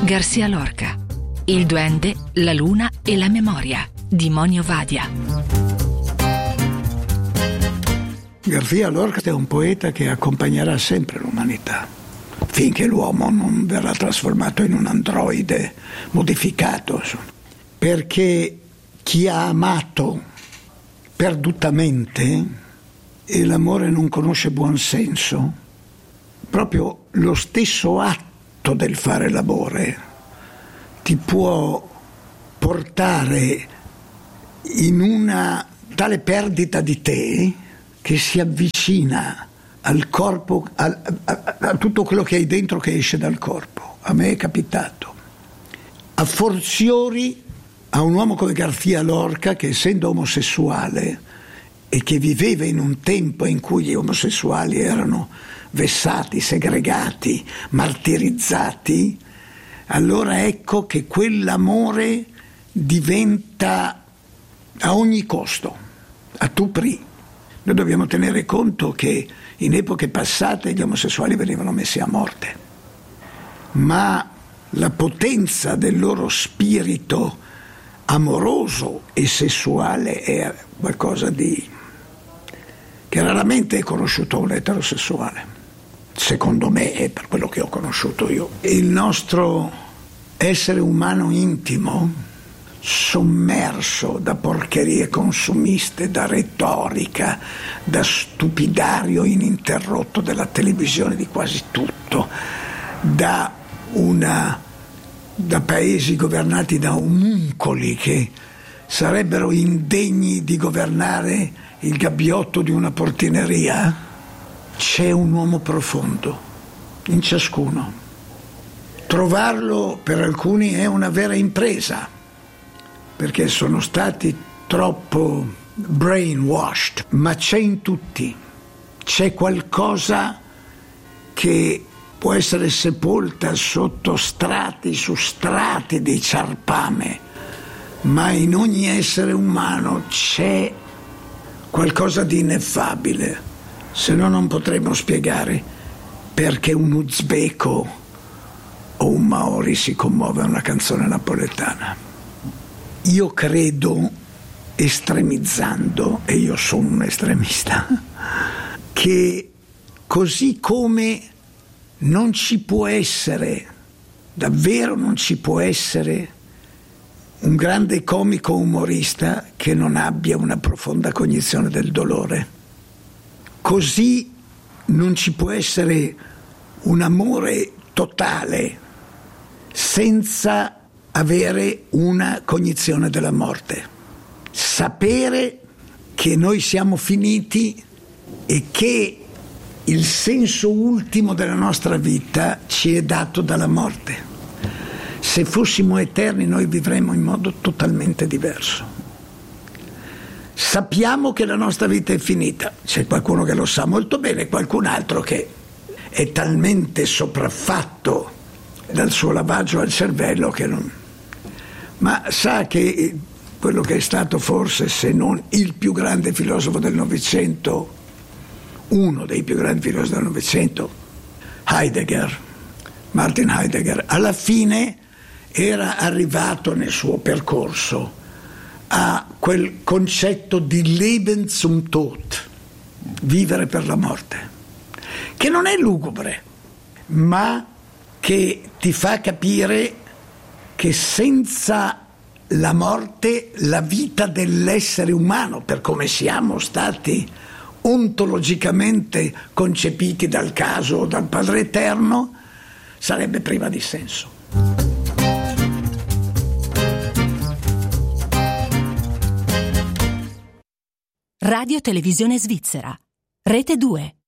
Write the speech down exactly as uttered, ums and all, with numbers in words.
García Lorca. Il duende, la luna e la memoria di Monio Vadia. García Lorca è un poeta che accompagnerà sempre l'umanità, finché l'uomo non verrà trasformato in un androide modificato. Perché chi ha amato perdutamente, e l'amore non conosce buon senso, proprio lo stesso atto del fare l'amore ti può portare in una tale perdita di te che si avvicina al corpo, a, a, a tutto quello che hai dentro che esce dal corpo. A me è capitato. A fortiori a un uomo come García Lorca, che essendo omosessuale e che viveva in un tempo in cui gli omosessuali erano vessati, segregati, martirizzati, allora ecco che quell'amore diventa a ogni costo, a tout prix. Noi dobbiamo tenere conto che in epoche passate gli omosessuali venivano messi a morte, ma la potenza del loro spirito amoroso e sessuale è qualcosa di che raramente è conosciuto a un eterosessuale. Secondo me è per quello che ho conosciuto io. Il nostro essere umano intimo, sommerso da porcherie consumiste, da retorica, da stupidario ininterrotto della televisione, di quasi tutto, da una da paesi governati da omuncoli che sarebbero indegni di governare il gabbiotto di una portineria, c'è un uomo profondo in ciascuno. Trovarlo per alcuni è una vera impresa, perché sono stati troppo brainwashed, ma c'è in tutti, c'è qualcosa che può essere sepolta sotto strati su strati di ciarpame, ma in ogni essere umano c'è qualcosa di ineffabile, se no non potremmo spiegare perché un uzbeko o un maori si commuove a una canzone napoletana. Io credo, estremizzando, e io sono un estremista, che così come non ci può essere, davvero non ci può essere un grande comico umorista che non abbia una profonda cognizione del dolore. Così non ci può essere un amore totale senza avere una cognizione della morte. Sapere che noi siamo finiti e che il senso ultimo della nostra vita ci è dato dalla morte. Se fossimo eterni noi vivremmo in modo totalmente diverso. Sappiamo che la nostra vita è finita, c'è qualcuno che lo sa molto bene, qualcun altro che è talmente sopraffatto dal suo lavaggio al cervello che non... Ma sa che quello che è stato forse, se non il più grande filosofo del Novecento, uno dei più grandi filosofi del Novecento, Heidegger, Martin Heidegger, alla fine era arrivato nel suo percorso a quel concetto di Leben zum Tod, vivere per la morte, che non è lugubre, ma che ti fa capire che senza la morte la vita dell'essere umano, per come siamo stati ontologicamente concepiti dal caso o dal Padre Eterno, sarebbe priva di senso. Radio Televisione Svizzera, Rete due.